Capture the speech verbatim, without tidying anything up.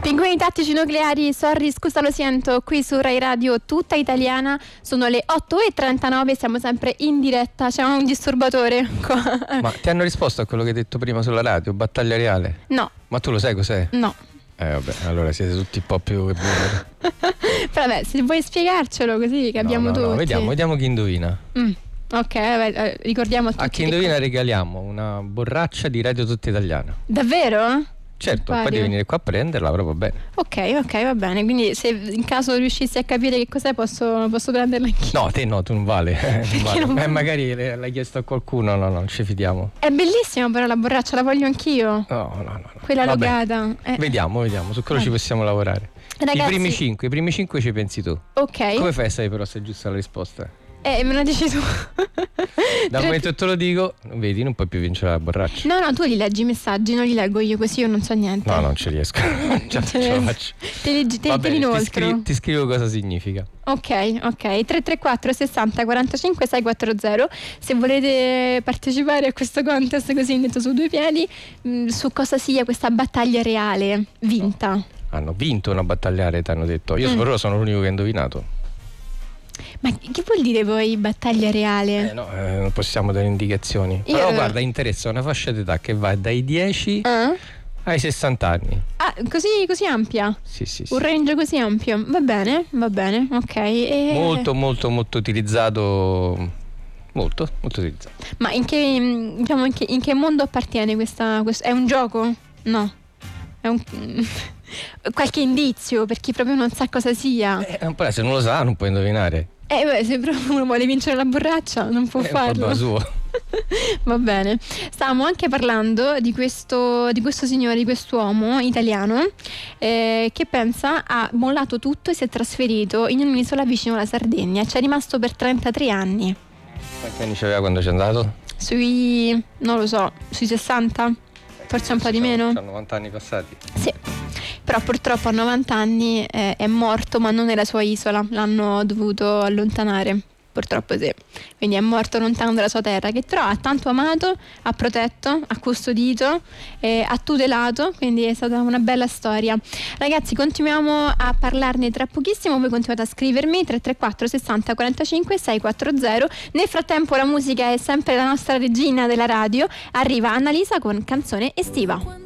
Pinguini tattici nucleari, sorry, scusa lo sento, qui su Rai Radio tutta italiana, sono le otto e trentanove, siamo sempre in diretta, c'è un disturbatore qua. Ma ti hanno risposto a quello che hai detto prima sulla radio, battaglia reale? No. Ma tu lo sai cos'è? No. Eh vabbè, allora siete tutti un po' più che boomer. Però vabbè, se vuoi spiegarcelo così capiamo no, no, tutti. No, vediamo, vediamo chi indovina. Mm. Ok, vabbè, eh, ricordiamo a tutti. A chi indovina che... regaliamo una borraccia di Radio Tutta Italiana. Davvero? Certo, poi devi venire qua a prenderla, però va bene. Ok, ok, va bene. Quindi se in caso riuscissi a capire che cos'è posso, posso prenderla anch'io. No, te no, tu non vale. non vale. Non eh, vale? Magari l'hai chiesto a qualcuno, no, no, non ci fidiamo. È bellissima però la borraccia, la voglio anch'io. No, no, no. no. Quella Vabbè. logata. Eh. Vediamo, vediamo, su quello eh. ci possiamo lavorare. Ragazzi, I primi cinque, i primi cinque ci pensi tu. Ok. Come fai a sapere però se è giusta la risposta? Eh, me lo dici tu. Dal momento che te lo dico, vedi, non puoi più vincere la borraccia. No, no, tu li leggi i messaggi, non li leggo io, così io non so niente. No, non ci riesco. Ce la faccio. Te li te, Va te bene, li ti, scri- ti scrivo cosa significa. Ok, ok. tre tre quattro sessanta quarantacinque seicentoquaranta. Se volete partecipare a questo contest così detto su due piedi, mh, su cosa sia questa battaglia reale vinta. No. Hanno vinto una battaglia reale, ti hanno detto. Io mm. però sono l'unico che ha indovinato. Ma che vuol dire poi battaglia reale? Eh no, eh, non possiamo dare indicazioni. Io Però no. guarda, interessa una fascia d'età che va dai dieci uh? ai sessanta anni. Ah, così, così ampia? Sì, sì, sì. Un range così ampio. Va bene, va bene, ok. E... Molto, molto, molto utilizzato. Molto, molto utilizzato. Ma in che, diciamo, in che, in che mondo appartiene questa, questo? È un gioco? No. È un... qualche indizio per chi proprio non sa cosa sia. Eh, un po', se non lo sa non puoi indovinare. Eh beh, se proprio uno vuole vincere la borraccia non può eh, farlo. È suo. Va bene. Stavamo anche parlando di questo, di questo signore, di quest'uomo italiano eh, che pensa ha mollato tutto e si è trasferito in un'isola vicino alla Sardegna. Ci è rimasto per trentatré anni. Quanti anni c'aveva quando c'è andato? Sui, non lo so, sui sessanta? Forse un po' di meno? Sono novanta anni passati. Sì. Però purtroppo a novanta anni eh, è morto, ma non nella sua isola, l'hanno dovuto allontanare, purtroppo sì. Quindi è morto lontano dalla sua terra, che però ha tanto amato, ha protetto, ha custodito, eh, ha tutelato, quindi è stata una bella storia. Ragazzi, continuiamo a parlarne tra pochissimo, voi continuate a scrivermi tre tre quattro sessanta quarantacinque seicentoquaranta. Nel frattempo la musica è sempre la nostra regina della radio, arriva Annalisa con Canzone estiva.